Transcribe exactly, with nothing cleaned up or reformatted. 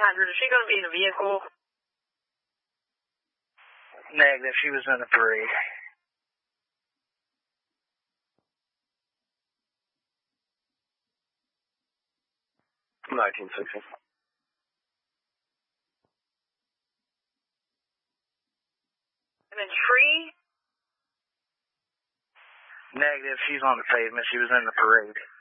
eight hundred. Is she going to be in the vehicle? Negative. She was in the parade. nineteen sixty. In a tree? Negative. She's on the pavement. She was in the parade.